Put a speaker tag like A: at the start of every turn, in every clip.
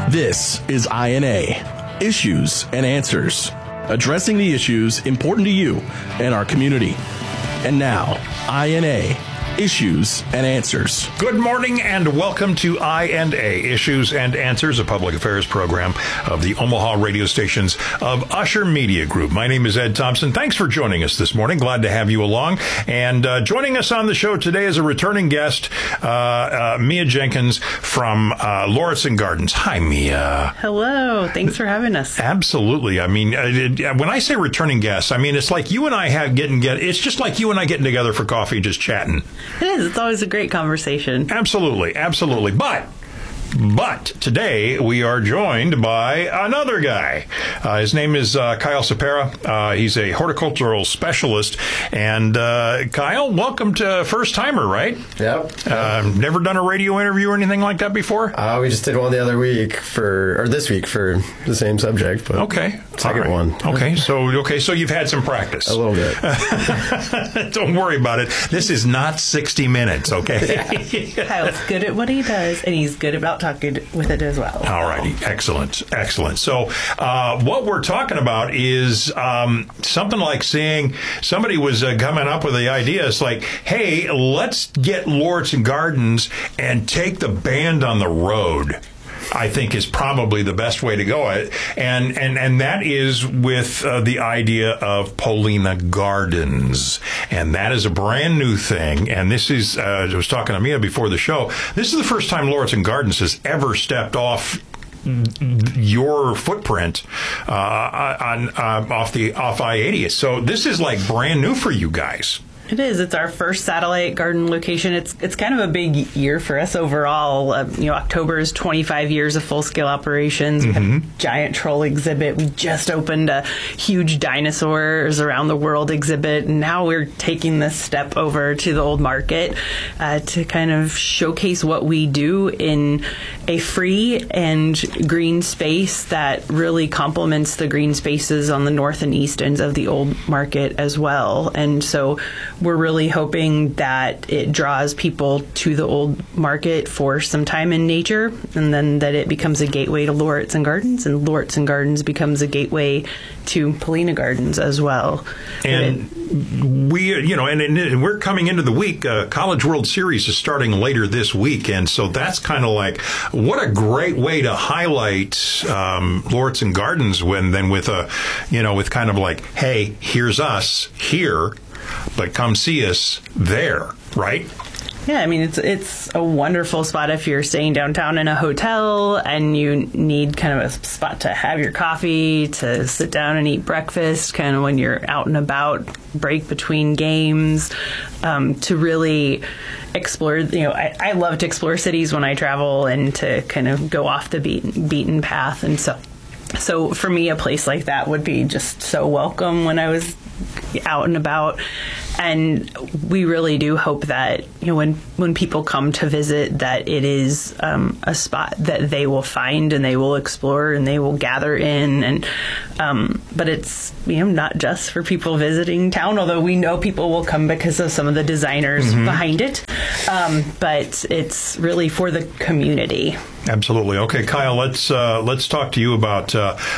A: This is INA, Issues and Answers, addressing the issues important to you and our community. And now, INA, Issues and Answers.
B: Good morning and welcome to INA, Issues and Answers, a public affairs program of the Omaha radio stations of Usher Media Group. My name is Ed Thompson. Thanks for joining us this morning. Glad to have you along. And joining us on the show today is a returning guest, Mia Jenkins from Lauritsen Gardens. Hi, Mia.
C: Hello. Thanks for having us.
B: Absolutely. I mean, when I say returning guests, I mean, it's like you and I it's just like you and I getting together for coffee, just chatting.
C: It is. It's always a great conversation.
B: Absolutely. Absolutely. But today we are joined by another guy. His name is Kyle Cepera. He's a horticultural specialist. And Kyle, welcome to First Timer, right?
D: Yep.
B: Never done a radio interview or anything like that before?
D: We just did one the other week this week for the same subject. But
B: okay.
D: Second one.
B: Okay. So you've had some practice.
D: A little bit.
B: Don't worry about it. This is not 60 minutes, okay?
C: Kyle's good at what he does, and he's good about talking with it as well.
B: All righty. Excellent. So what we're talking about is something like saying somebody was coming up with the idea. It's like, hey, let's get Lauritsen Gardens and take the band on the road. I think is probably the best way to go. And that is with the idea of Polina Gardens. And that is a brand new thing. And this is, I was talking to Mia before the show, this is the first time Lauritsen Gardens has ever stepped off your footprint off I-80. So this is like brand new for you guys.
C: It is. It's our first satellite garden location. It's kind of a big year for us overall. October is 25 years of full-scale operations. We have a giant troll exhibit. We just opened a huge dinosaurs around the world exhibit. And now we're taking this step over to the old market to kind of showcase what we do in a free and green space that really complements the green spaces on the north and east ends of the old market as well. And so we're really hoping that it draws people to the old market for some time in nature, and then that it becomes a gateway to Lauritsen Gardens, and Lauritsen Gardens becomes a gateway to Polina Gardens as well.
B: And we're coming into the week. College World Series is starting later this week, and so that's kind of like what a great way to highlight Lauritsen Gardens with kind of like, hey, here's us here, but come see us there, right?
C: Yeah, I mean, it's a wonderful spot if you're staying downtown in a hotel and you need kind of a spot to have your coffee, to sit down and eat breakfast, kind of when you're out and about, break between games, to really explore. I love to explore cities when I travel and to kind of go off the beaten path. And so for me, a place like that would be just so welcome when I was out and about. And we really do hope that when people come to visit, that it is a spot that they will find and they will explore and they will gather in. And but it's not just for people visiting town, although we know people will come because of some of the designers behind it. But it's really for the community.
B: Absolutely. Okay, Kyle, let's talk to you about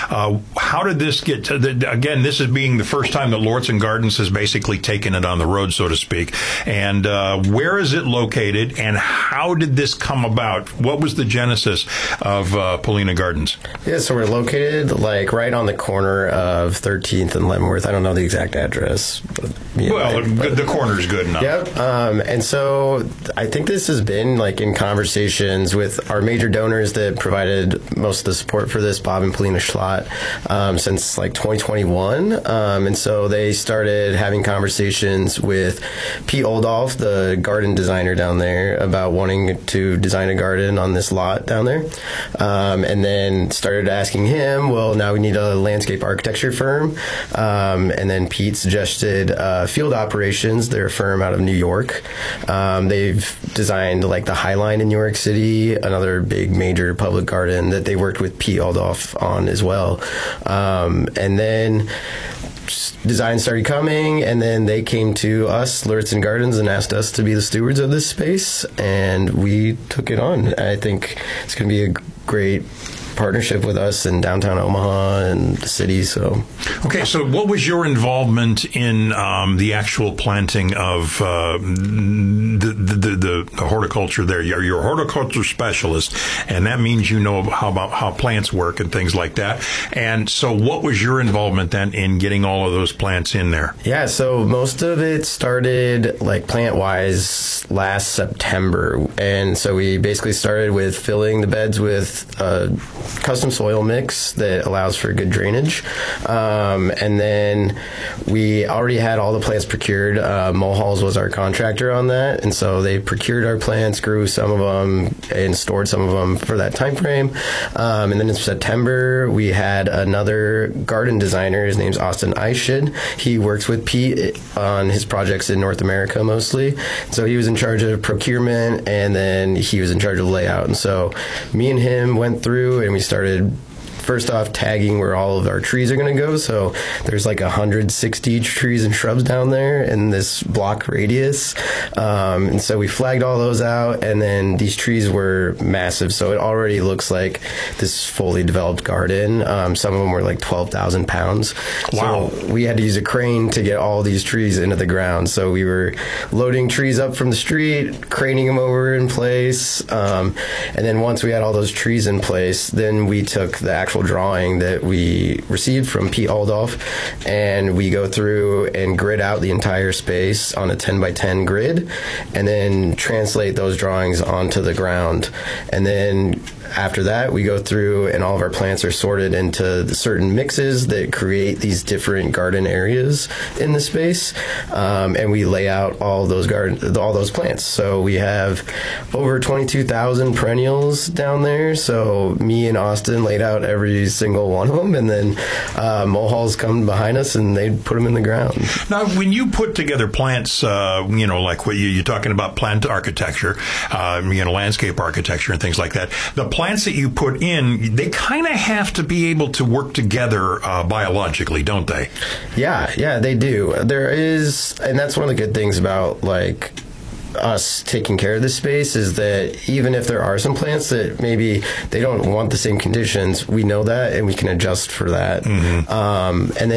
B: how did this get to again, this is being the first time that Lauritsen Gardens has basically taken it on the road, so to speak. And where is it located and how did this come about? What was the genesis of Polina Gardens? Yeah,
D: so we're located like right on the corner of 13th and Leavenworth. I don't know the exact address. But,
B: the corner's good enough.
D: Yep. And so I think this has been like in conversations with our major donors that provided most of the support for this, Bob and Polina Schlott, since like 2021. And so they started having conversations with Pete Oldolf, the garden designer down there, about wanting to design a garden on this lot down there. And then started asking him, well, now we need a landscape architecture firm. And then Pete suggested Field Operations. They're a firm out of New York. They've designed like the High Line in New York City, another big major public garden that they worked with Pete Oldolf on as well. And then design started coming, and then they came to us, Lauritsen Gardens, and asked us to be the stewards of this space, and we took it on. I think it's going to be a great partnership with us in downtown Omaha and the city. So,
B: okay. So, what was your involvement in the actual planting of the horticulture there? You're a horticulture specialist, and that means you know how plants work and things like that. And so, what was your involvement then in getting all of those plants in there?
D: Yeah, so most of it started like plant-wise last September, and so we basically started with filling the beds with a custom soil mix that allows for good drainage, and then we already had all the plants procured. Mulhalls was our contractor on that, and so they procured our plants, grew some of them, and stored some of them for that time frame. And then in September, we had another garden designer. His name's Austin Eichid. He works with Pete on his projects in North America mostly. So he was in charge of procurement, and then he was in charge of layout. And so me and him went through, and we started first off tagging where all of our trees are going to go. So there's like 160 trees and shrubs down there in this block radius. And so we flagged all those out, and then these trees were massive. So it already looks like this fully developed garden. Some of them were like 12,000 pounds.
B: Wow.
D: So we had to use a crane to get all these trees into the ground. So we were loading trees up from the street, craning them over in place. And then once we had all those trees in place, then we took the actual drawing that we received from Pete Aldolf, and we go through and grid out the entire space on a 10 by 10 grid, and then translate those drawings onto the ground. And then after that, we go through, and all of our plants are sorted into the certain mixes that create these different garden areas in the space, and we lay out all those plants. So we have over 22,000 perennials down there. So me and Austin laid out every single one of them, and then Mulhalls come behind us and they put them in the ground.
B: Now, when you put together plants, like what you're talking about, plant architecture, landscape architecture and things like that, the plants that you put in, they kind of have to be able to work together biologically, don't they?
D: Yeah, they do. There is, and that's one of the good things about like us taking care of this space, is that even if there are some plants that maybe they don't want the same conditions, we know that and we can adjust for that. Mm-hmm. And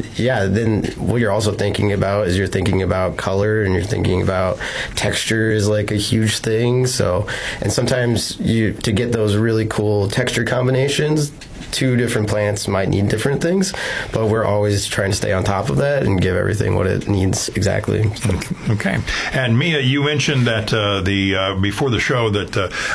D: then what you're also thinking about is you're thinking about color, and you're thinking about texture is like a huge thing. So, and sometimes to get those really cool texture combinations, two different plants might need different things, but we're always trying to stay on top of that and give everything what it needs exactly.
B: Okay. And Mia, you mentioned that before the show that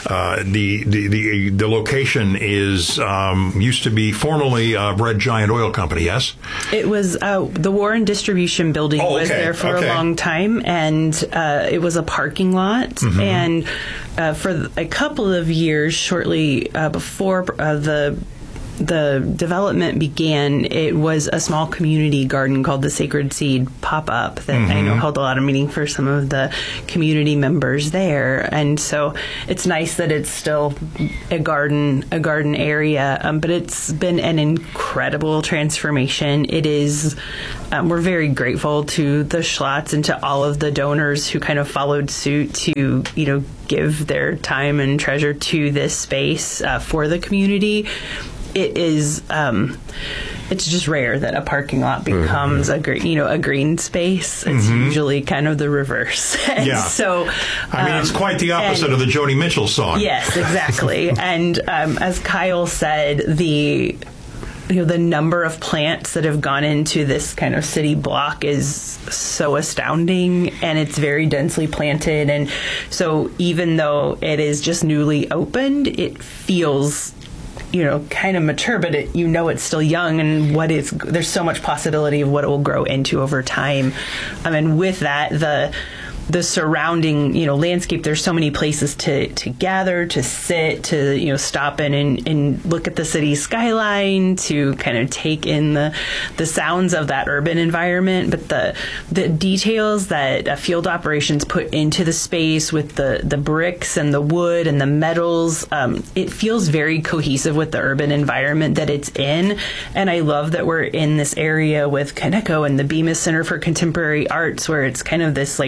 B: the location is used to be formerly Red Giant Oil Company. Yes,
C: it was the Warren Distribution Building was there for a long time, and it was a parking lot. Mm-hmm. And for a couple of years, shortly before the development began, it was a small community garden called the Sacred Seed pop-up that I know held a lot of meaning for some of the community members there. And so it's nice that it's still a garden area, but it's been an incredible transformation. It is, we're very grateful to the Schlotts and to all of the donors who kind of followed suit to, give their time and treasure to this space for the community. It is, it's just rare that a parking lot becomes a green space. It's usually kind of the reverse. And so,
B: it's quite the opposite of the Joni Mitchell song.
C: Yes, exactly. And as Kyle said, the number of plants that have gone into this kind of city block is so astounding, and it's very densely planted. And so even though it is just newly opened, it feels kind of mature, but it's still young, and there's so much possibility of what it will grow into over time. And with that, the surrounding, landscape, there's so many places to gather, to sit, to, stop in and look at the city skyline, to kind of take in the sounds of that urban environment. But the details that field operations put into the space with the bricks and the wood and the metals, it feels very cohesive with the urban environment that it's in. And I love that we're in this area with Kaneko and the Bemis Center for Contemporary Arts, where it's kind of this like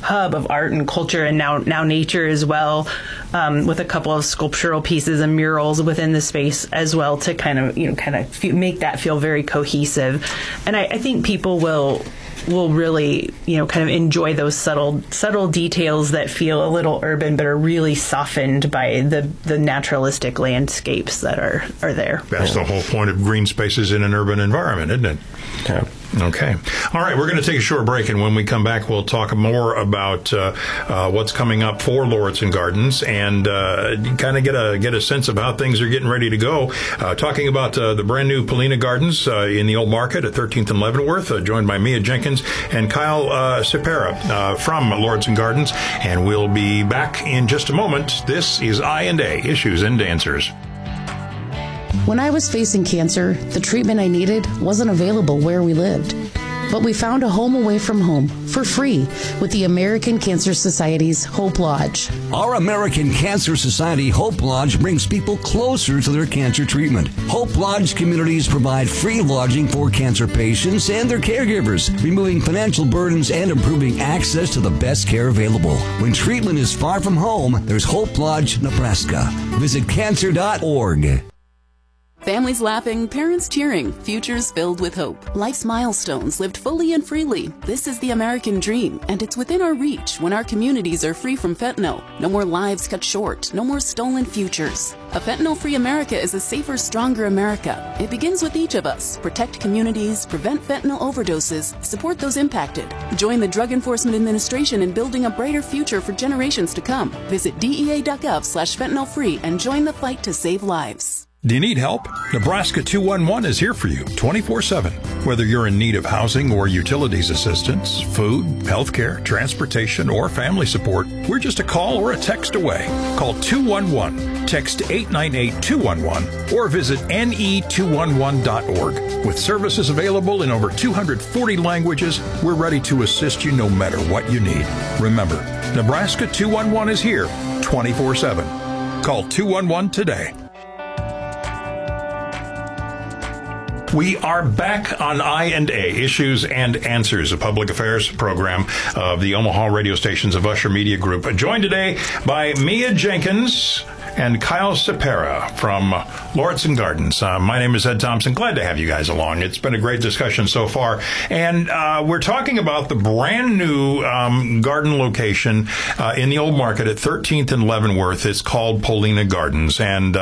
C: hub of art and culture, and now nature as well, with a couple of sculptural pieces and murals within the space as well to kind of make that feel very cohesive. And I think people will really, kind of enjoy those subtle details that feel a little urban but are really softened by the naturalistic landscapes that are there.
B: That's the whole point of green spaces in an urban environment, isn't it?
D: Yeah.
B: Okay. All right. We're going to take a short break, and when we come back, we'll talk more about what's coming up for Lauritsen Gardens and kind of get a sense of how things are getting ready to go. Talking about the brand new Polina Gardens in the Old Market at 13th and Leavenworth, joined by Mia Jenkins and Kyle Cepera from Lauritsen Gardens, and we'll be back in just a moment. This is I&A, Issues and Answers.
E: When I was facing cancer, the treatment I needed wasn't available where we lived. But we found a home away from home for free with the American Cancer Society's Hope Lodge.
F: Our American Cancer Society Hope Lodge brings people closer to their cancer treatment. Hope Lodge communities provide free lodging for cancer patients and their caregivers, removing financial burdens and improving access to the best care available. When treatment is far from home, there's Hope Lodge, Nebraska. Visit cancer.org.
G: Families laughing, parents cheering, futures filled with hope. Life's milestones lived fully and freely. This is the American dream, and it's within our reach when our communities are free from fentanyl. No more lives cut short, no more stolen futures. A fentanyl-free America is a safer, stronger America. It begins with each of us. Protect communities, prevent fentanyl overdoses, support those impacted. Join the Drug Enforcement Administration in building a brighter future for generations to come. Visit DEA.gov/fentanylfree and join the fight to save lives.
B: Do you need help? Nebraska 211 is here for you 24/7. Whether you're in need of housing or utilities assistance, food, healthcare, transportation, or family support, we're just a call or a text away. Call 211, text 898-211, or visit ne211.org. With services available in over 240 languages, we're ready to assist you no matter what you need. Remember, Nebraska 211 is here 24/7. Call 211 today. We are back on I&A, Issues and Answers, a public affairs program of the Omaha radio stations of Usher Media Group. Joined today by Mia Jenkins and Kyle Cepera from Lauritsen Gardens. My name is Ed Thompson. Glad to have you guys along. It's been a great discussion so far. And we're talking about the brand new garden location in the Old Market at 13th and Leavenworth. It's called Polina Gardens. And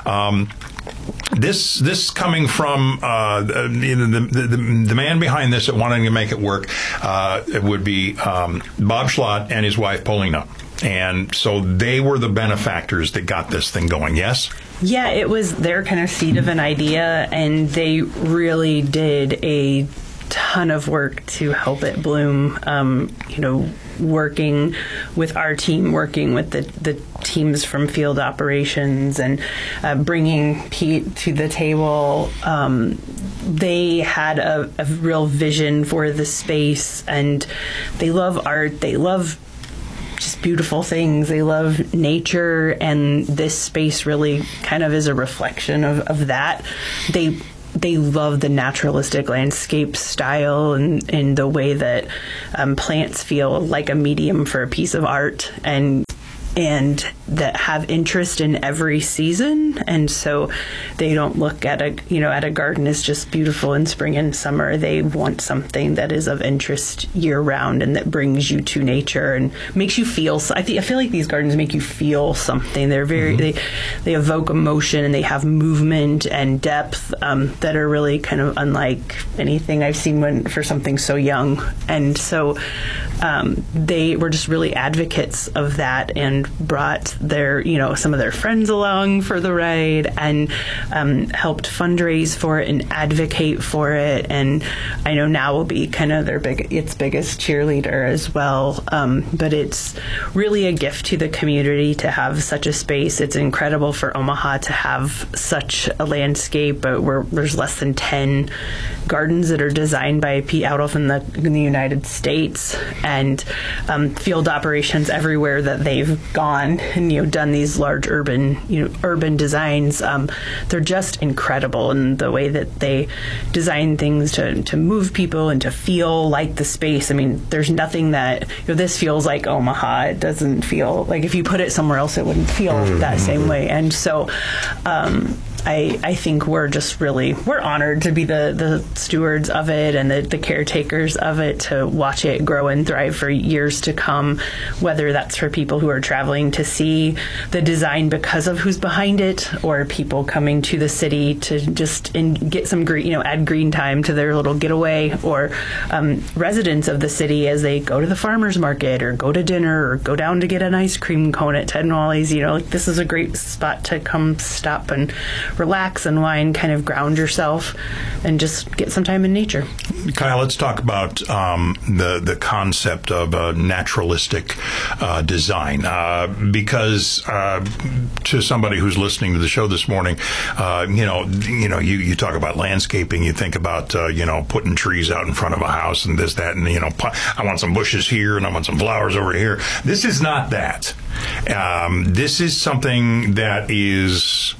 B: This coming from the man behind this that wanted to make it work, it would be Bob Schlott and his wife Polina. And so they were the benefactors that got this thing going, yes?
C: Yeah, it was their kind of seed of an idea, and they really did a ton of work to help it bloom, working with our team, working with the teams from field operations, and bringing Pete to the table. They had a real vision for the space, and they love art. They love just beautiful things. They love nature, and this space really kind of is a reflection of that. They love the naturalistic landscape style and the way that plants feel like a medium for a piece of art, and that have interest in every season. And so they don't look at a garden as just beautiful in spring and summer. They want something that is of interest year round and that brings you to nature and makes you feel. I feel like these gardens make you feel something. They're very they evoke emotion, and they have movement and depth that are really kind of unlike anything I've seen for something so young. And so they were just really advocates of that, and brought some of their friends along for the ride, and helped fundraise for it and advocate for it. And I know now will be kind of its biggest cheerleader as well. But it's really a gift to the community to have such a space. It's incredible for Omaha to have such a landscape, but there's less than 10 gardens that are designed by Pete Outhoff in the United States. and field operations everywhere that they've gone and done these large urban designs. They're just incredible in the way that they design things to move people and to feel like the space. I mean, there's nothing that this feels like Omaha. It doesn't feel like if you put it somewhere else, it wouldn't feel that same way. And so I think we're honored to be the stewards of it and the caretakers of it, to watch it grow and thrive for years to come, whether that's for people who are traveling to see the design because of who's behind it, or people coming to the city to just get some green, add green time to their little getaway, or residents of the city as they go to the farmer's market or go to dinner or go down to get an ice cream cone at Ted and Wally's. This is a great spot to come stop and relax and kind of ground yourself and just get some time in nature.
B: Kyle, let's talk about the concept of naturalistic design, because to somebody who's listening to the show this morning, you talk about landscaping, you think about putting trees out in front of a house and this, that, and I want some bushes here and I want some flowers over here. This is not that. This is something that is,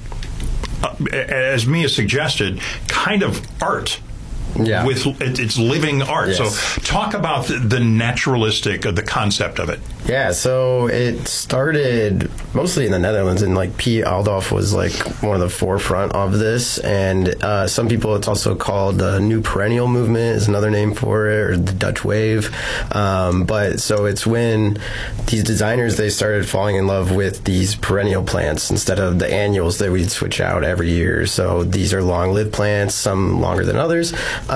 B: as Mia suggested, kind of art.
D: Yeah.
B: It's living art.
D: Yes.
B: So talk about the naturalistic, the concept of it.
D: Yeah, so it started mostly in the Netherlands, and Piet Oudolf was one of the forefront of this. And some people, it's also called the New Perennial Movement is another name for it, or the Dutch Wave. But so it's when these designers, they started falling in love with these perennial plants instead of the annuals that we'd switch out every year. So these are long-lived plants, some longer than others.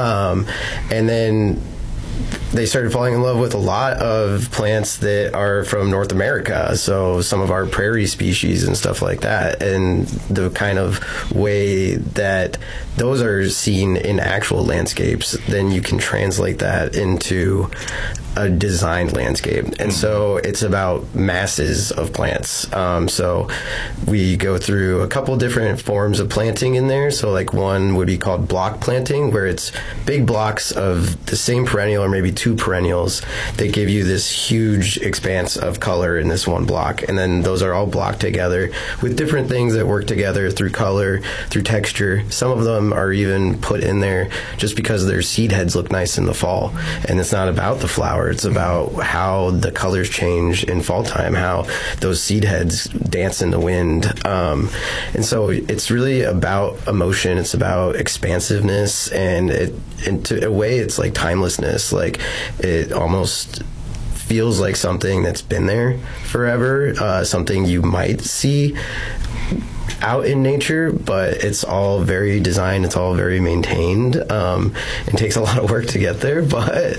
D: And then they started falling in love with a lot of plants that are from North America, so some of our prairie species and stuff like that, and the kind of way that those are seen in actual landscapes, then you can translate that into a designed landscape. And so it's about masses of plants. So we go through a couple different forms of planting in there. So one would be called block planting, where it's big blocks of the same perennial or maybe two perennials. They give you this huge expanse of color in this one block. And then those are all blocked together with different things that work together through color, through texture. Some of them are even put in there just because their seed heads look nice in the fall. And it's not about the flower. It's about how the colors change in fall time, how those seed heads dance in the wind. And so it's really about emotion. It's about expansiveness, and in a way, it's like timelessness. It almost feels like something that's been there forever, something you might see out in nature, but it's all very designed, it's all very maintained. It takes a lot of work to get there, but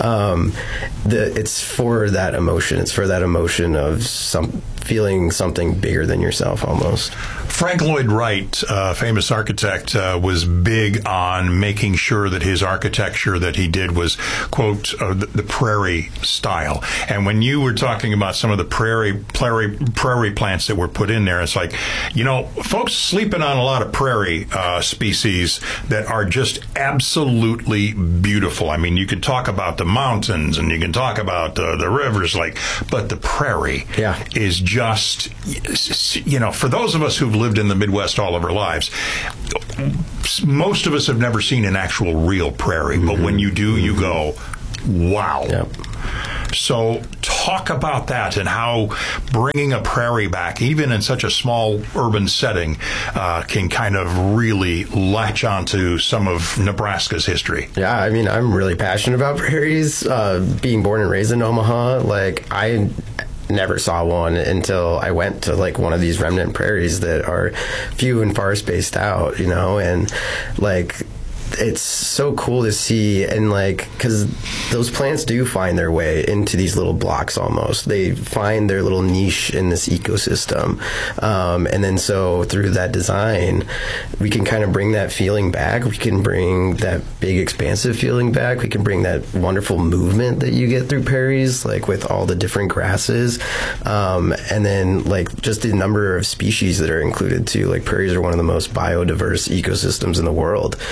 D: it's for that emotion. It's for that emotion of feeling something bigger than yourself almost.
B: Frank Lloyd Wright, famous architect, was big on making sure that his architecture that he did was, quote, the prairie style. And when you were talking about some of the prairie plants that were put in there, it's folks sleeping on a lot of prairie species that are just absolutely beautiful. I mean, you can talk about the mountains and you can talk about the rivers, but the prairie is just, for those of us who've lived in the Midwest all of our lives, most of us have never seen an actual real prairie, but when you do, you go, wow. Yep. So talk about that and how bringing a prairie back, even in such a small urban setting, can kind of really latch onto some of Nebraska's history. Yeah,
D: I mean, I'm really passionate about prairies. Being born and raised in Omaha, I never saw one until I went to one of these remnant prairies that are few and far spaced out, and it's so cool to see, and because those plants do find their way into these little blocks almost. They find their little niche in this ecosystem. And then so through that design, we can kind of bring that feeling back. We can bring that big expansive feeling back. We can bring that wonderful movement that you get through prairies, with all the different grasses. And then just the number of species that are included too. Prairies are one of the most biodiverse ecosystems in the world.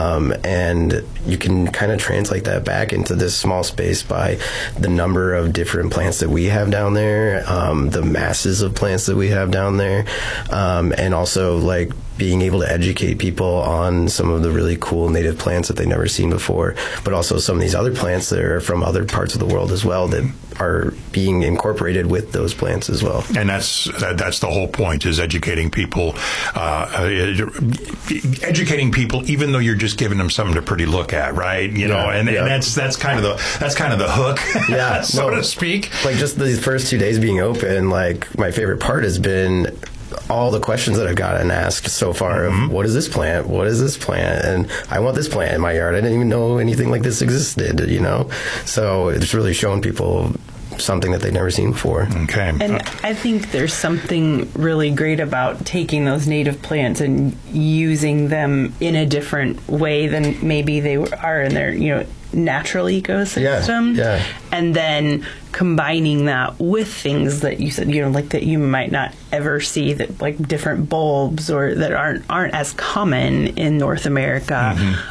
D: And you can kind of translate that back into this small space by the number of different plants that we have down there, the masses of plants that we have down there, and also like being able to educate people on some of the really cool native plants that they've never seen before, but also some of these other plants that are from other parts of the world as well that are being incorporated with those plants as well.
B: And that's the whole point, is educating people, even though you're just giving them something to pretty look at, right? You know, and that's kind of the hook, so to speak.
D: Like just the first 2 days being open, like my favorite part has been all the questions that I've gotten asked so far of what is this plant? What is this plant? And I want this plant in my yard. I didn't even know anything like this existed, you know? So it's really showing people something that they've never seen before.
B: Okay.
C: And I think there's something really great about taking those native plants and using them in a different way than maybe they are in their, natural ecosystem.
D: Yeah.
C: And then combining that with things that you said, like that you might not ever see, that like different bulbs or that aren't as common in North America.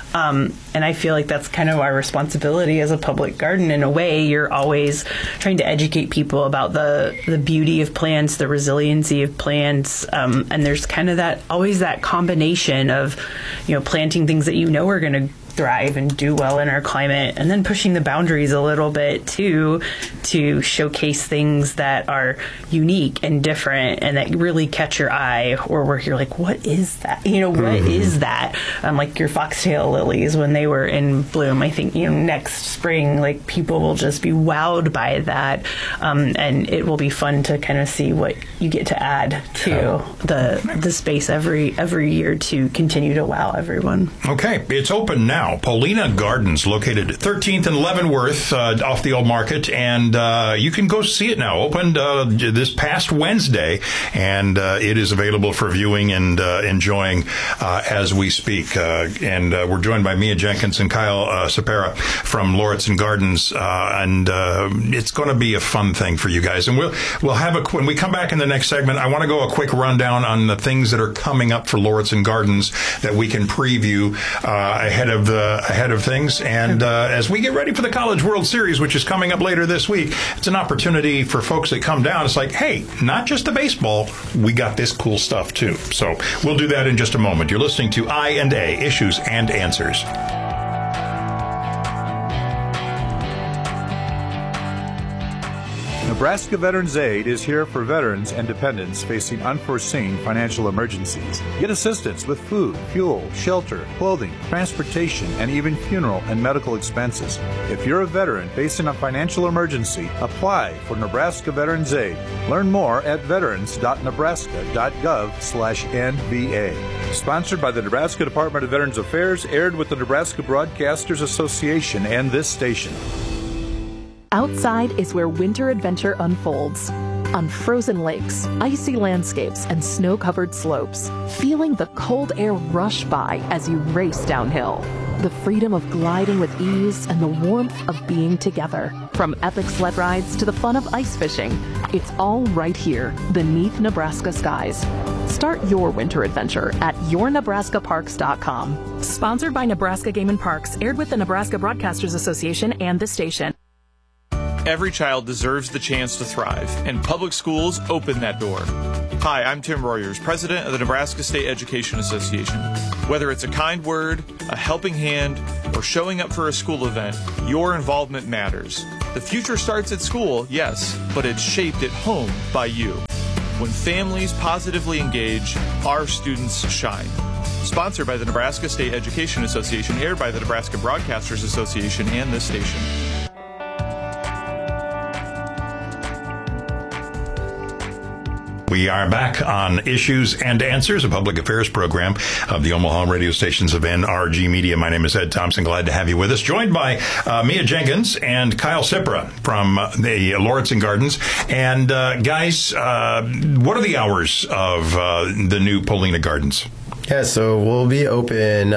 C: And I feel like that's kind of our responsibility as a public garden. In a way, you're always trying to educate people about the beauty of plants, the resiliency of plants. And there's kind of always that combination of, planting things that are going to thrive and do well in our climate, and then pushing the boundaries a little bit too, to showcase things that are unique and different and that really catch your eye, or where you're like, what is that? What is that? Like your foxtail lilies when they were in bloom. I think next spring, like people will just be wowed by that, and it will be fun to kind of see what you get to add to the space every year to continue to wow everyone.
B: Okay, it's open now. Paulina Gardens, located 13th and Leavenworth, off the Old Market, and you can go see it now. Opened this past Wednesday, and it is available for viewing and enjoying as we speak. And we're joined by Mia Jenkins and Kyle Sepera from Lauritsen Gardens, and it's going to be a fun thing for you guys. And we'll have when we come back in the next segment, I want to go a quick rundown on the things that are coming up for Lauritsen Gardens that we can preview ahead of things. And as we get ready for the College World Series, which is coming up later this week, it's an opportunity for folks that come down. It's like, hey, not just the baseball, we got this cool stuff too. So we'll do that in just a moment. You're listening to I&A, Issues and Answers.
H: Nebraska Veterans Aid is here for veterans and dependents facing unforeseen financial emergencies. Get assistance with food, fuel, shelter, clothing, transportation, and even funeral and medical expenses. If you're a veteran facing a financial emergency, apply for Nebraska Veterans Aid. Learn more at veterans.nebraska.gov/NVA. Sponsored by the Nebraska Department of Veterans Affairs, aired with the Nebraska Broadcasters Association and this station.
I: Outside is where winter adventure unfolds. On frozen lakes, icy landscapes, and snow-covered slopes, feeling the cold air rush by as you race downhill. The freedom of gliding with ease and the warmth of being together. From epic sled rides to the fun of ice fishing, it's all right here beneath Nebraska skies. Start your winter adventure at yournebraskaparks.com. Sponsored by Nebraska Game and Parks, aired with the Nebraska Broadcasters Association and this station.
J: Every child deserves the chance to thrive, and public schools open that door. Hi, I'm Tim Royers, president of the Nebraska State Education Association. Whether it's a kind word, a helping hand, or showing up for a school event, your involvement matters. The future starts at school, yes, but it's shaped at home by you. When families positively engage, our students shine. Sponsored by the Nebraska State Education Association, aired by the Nebraska Broadcasters Association and this station.
B: We are back on Issues and Answers, a public affairs program of the Omaha radio stations of NRG Media. My name is Ed Thompson. Glad to have you with us. Joined by Mia Jenkins and Kyle Sepera from the Lauritsen Gardens. And guys, what are the hours of the new Paulina Gardens?
D: Yeah, so we'll be open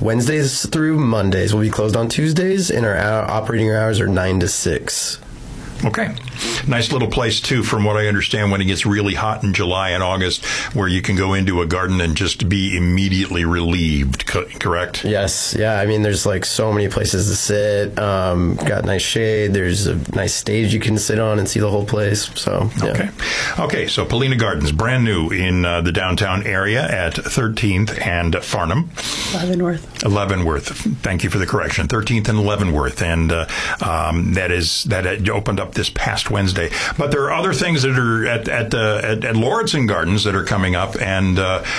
D: Wednesdays through Mondays. We'll be closed on Tuesdays, and our operating hours are 9 to 6.
B: Okay. Nice little place, too, from what I understand, when it gets really hot in July and August, where you can go into a garden and just be immediately relieved, correct?
D: Yes. Yeah. I mean, there's like so many places to sit. Got nice shade. There's a nice stage you can sit on and see the whole place. So, yeah.
B: Okay. So Polina Gardens, brand new in the downtown area at 13th and Farnham. Leavenworth. Thank you for the correction. 13th and Leavenworth. And that opened up this past Wednesday. But there are other things that are at Lauritsen Gardens that are coming up. And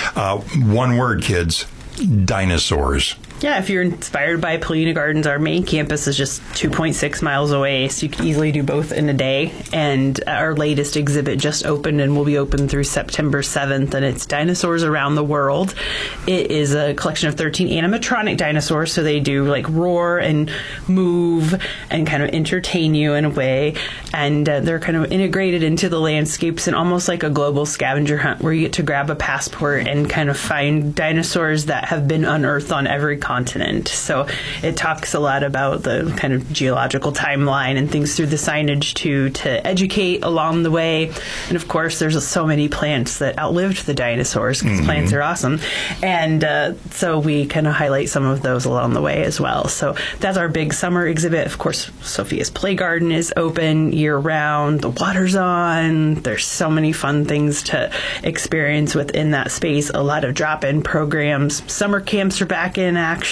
B: one word, kids, dinosaurs.
C: Yeah, if you're inspired by Polina Gardens, our main campus is just 2.6 miles away, so you can easily do both in a day. And our latest exhibit just opened and will be open through September 7th, and it's Dinosaurs Around the World. It is a collection of 13 animatronic dinosaurs, so they do like roar and move and kind of entertain you in a way. And they're kind of integrated into the landscapes in almost like a global scavenger hunt where you get to grab a passport and kind of find dinosaurs that have been unearthed on every continent. So it talks a lot about the kind of geological timeline and things through the signage to educate along the way. And of course, there's so many plants that outlived the dinosaurs because plants are awesome. And so we kind of highlight some of those along the way as well. So that's our big summer exhibit. Of course, Sophia's Play Garden is open year round. The water's on. There's so many fun things to experience within that space. A lot of drop-in programs. Summer camps are back in action.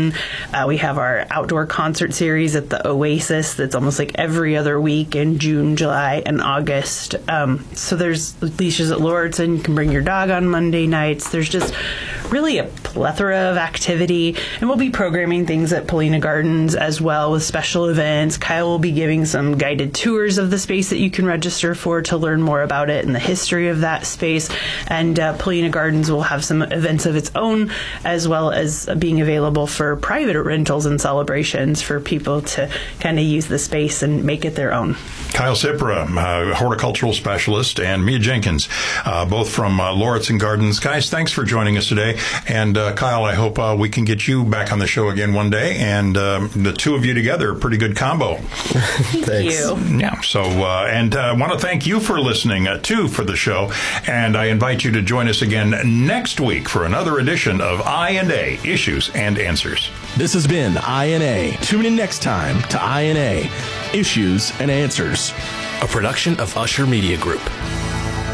C: We have our outdoor concert series at the Oasis that's almost like every other week in June, July, and August. So there's leashes at Lauritsen. You can bring your dog on Monday nights. There's just really a plethora of activity. And we'll be programming things at Polina Gardens as well with special events. Kyle will be giving some guided tours of the space that you can register for to learn more about it and the history of that space. And Polina Gardens will have some events of its own, as well as being available for private rentals and celebrations for people to kind of use the space and make it their own.
B: Kyle Cipra, horticultural specialist, and Mia Jenkins, both from Lauritsen Gardens. Guys, thanks for joining us today. And Kyle, I hope we can get you back on the show again one day. And the two of you together, a pretty good combo.
C: Thank you.
B: Yeah. So, and I want to thank you for listening, too, for the show. And I invite you to join us again next week for another edition of I&A, Issues and Answers.
A: This has been I&A. Tune in next time to I&A, Issues and Answers,
K: a production of Usher Media Group.